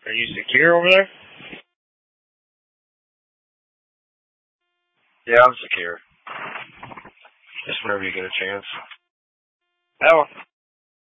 Are you secure over there? Yeah, I'm secure. Just whenever you get a chance. Oh.